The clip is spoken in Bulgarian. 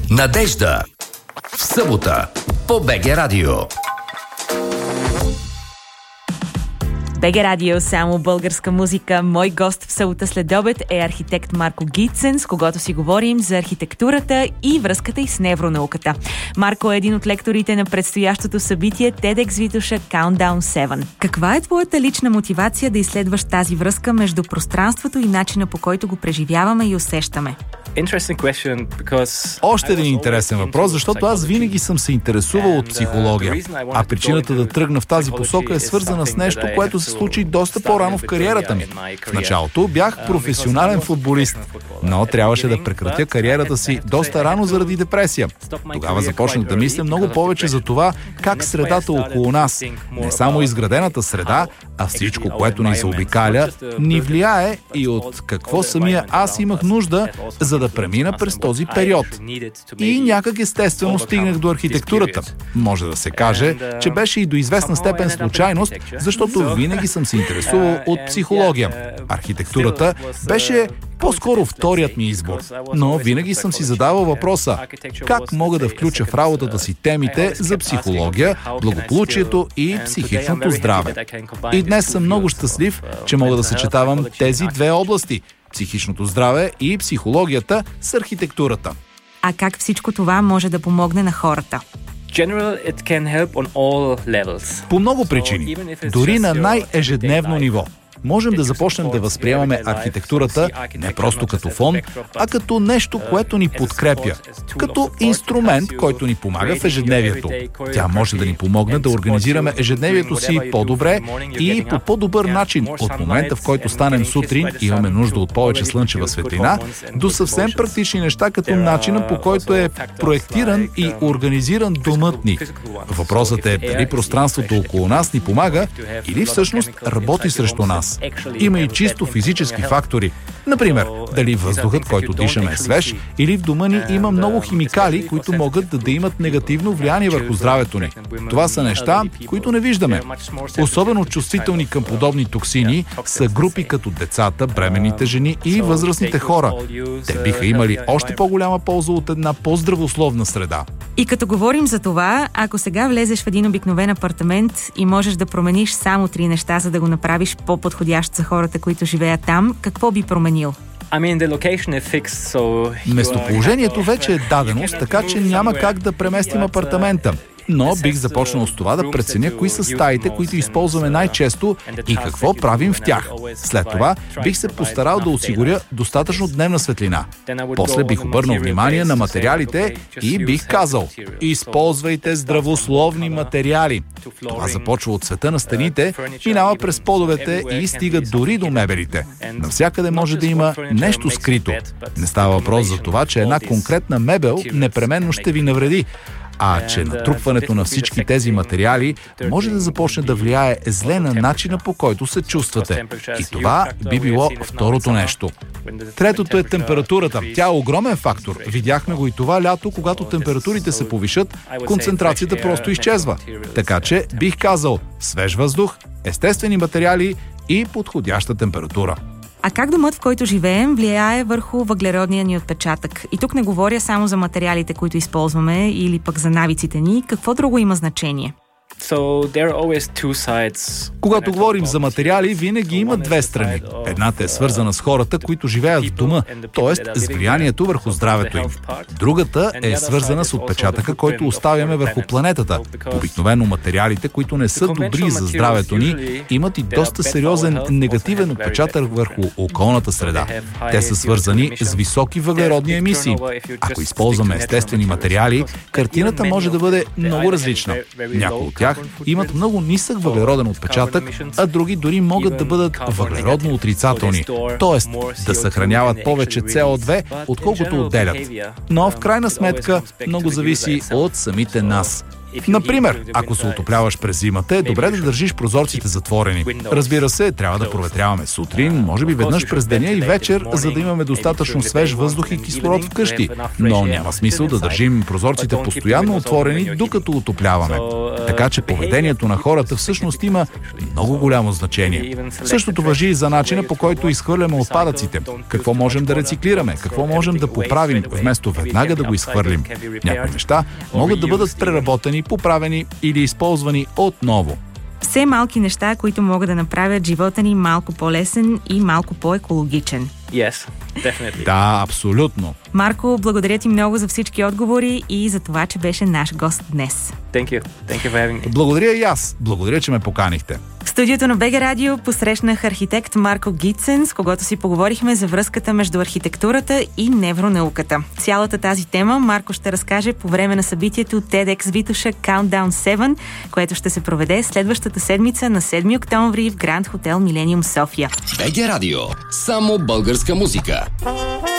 Надежда. В събота по БГ Радио. БГ Радио, само българска музика. Мой гост в събота следобед е архитект Марко Гитсен, с когото си говорим за архитектурата и връзката й с невронауката. Марко е един от лекторите на предстоящото събитие TEDx Витоша Countdown 7. Каква е твоята лична мотивация да изследваш тази връзка между пространството и начина, по който го преживяваме и усещаме? Още един интересен въпрос, защото аз винаги съм се интересувал от психология. А причината да тръгна в тази посока е свързана с нещо, което се случи доста по-рано в кариерата ми. В началото бях професионален футболист, но трябваше да прекратя кариерата си доста рано заради депресия. Тогава започнах да мисля много повече за това как средата около нас, не само изградената среда, а всичко, което ни заобикаля, ни влияе и от какво самия аз имах нужда, за да премина през този период. И някак естествено стигнах до архитектурата. Може да се каже, че беше и до известна степен случайност, защото винаги съм се интересувал от психология. Архитектурата беше по-скоро вторият ми избор, но винаги съм си задавал въпроса как мога да включа в работата си темите за психология, благополучието и психичното здраве. И днес съм много щастлив, че мога да съчетавам тези две области – психичното здраве и психологията с архитектурата. А как всичко това може да помогне на хората? По много причини, дори на най-ежедневно ниво. Можем да започнем да възприемаме архитектурата не просто като фон, а като нещо, което ни подкрепя, като инструмент, който ни помага в ежедневието. Тя може да ни помогне да организираме ежедневието си по-добре и по по-добър начин, от момента, в който станем сутрин, имаме нужда от повече слънчева светлина, до съвсем практични неща, като начина, по който е проектиран и организиран домът ни. Въпросът е дали пространството около нас ни помага или всъщност работи срещу нас. Има и чисто физически фактори. Например, дали въздухът, който дишаме, е свеж, или в дома ни има много химикали, които могат да имат негативно влияние върху здравето ни. Това са неща, които не виждаме. Особено чувствителни към подобни токсини са групи като децата, бременните жени и възрастните хора. Те биха имали още по-голяма полза от една по-здравословна среда. И като говорим за това, ако сега влезеш в един обикновен апартамент и можеш да промениш само 3 неща, за да го направиш по-подходящ за хората, които живеят там, какво би променил? Местоположението вече е даденост, така че няма как да преместим апартамента. Но бих започнал с това да преценя кои са стаите, които използваме най-често и какво правим в тях. След това бих се постарал да осигуря достатъчно дневна светлина. После бих обърнал внимание на материалите и бих казал: използвайте здравословни материали. Това започва от цвета на стените, минава през подовете и стига дори до мебелите. Навсякъде може да има нещо скрито. Не става въпрос за това, че една конкретна мебел непременно ще ви навреди, а че натрупването на всички тези материали може да започне да влияе зле на начина, по който се чувствате. И това би било второто нещо. Третото е температурата. Тя е огромен фактор. Видяхме го и това лято, когато температурите се повишат, концентрацията просто изчезва. Така че бих казал свеж въздух, естествени материали и подходяща температура. А как домът, в който живеем, влияе върху въглеродния ни отпечатък? И тук не говоря само за материалите, които използваме, или пък за навиците ни. Какво друго има значение? Когато говорим за материали, винаги има две страни. Едната е свързана с хората, които живеят в дома, т.е. с влиянието върху здравето им. Другата е свързана с отпечатъка, който оставяме върху планетата. Обикновено материалите, които не са добри за здравето ни, имат и доста сериозен негативен отпечатък върху околната среда. Те са свързани с високи въглеродни емисии. Ако използваме естествени материали, картината може да бъде много различна. Някои от тях имат много нисък въглероден отпечатък, а други дори могат да бъдат въглеродно отрицателни, т.е. да съхраняват повече CO2, отколкото отделят. Но в крайна сметка много зависи от самите нас. Например, ако се отопляваш през зимата, е добре да държиш прозорците затворени. Разбира се, трябва да проветряваме сутрин, може би веднъж през деня и вечер, за да имаме достатъчно свеж въздух и кислород вкъщи. Но няма смисъл да държим прозорците постоянно отворени, докато отопляваме. Така че поведението на хората всъщност има много голямо значение. Същото важи и за начина, по който изхвърляме отпадъците. Какво можем да рециклираме, какво можем да поправим, вместо веднага да го изхвърлим. Някои неща могат да бъдат преработени, поправени или използвани отново. Все малки неща, които могат да направят живота ни малко по-лесен и малко по-екологичен. Да, абсолютно. Марко, благодаря ти много за всички отговори и за това, че беше наш гост днес. Благодаря и аз. Благодаря, че ме поканихте. В студиото на БГ Радио посрещнах архитект Марко Гитсен, с когото си поговорихме за връзката между архитектурата и невронауката. Цялата тази тема Марко ще разкаже по време на събитието TEDx Витоша Countdown 7, което ще се проведе следващата седмица на 7 октомври в Гранд Хотел Милениум София. БГ Радио. Само българска музика.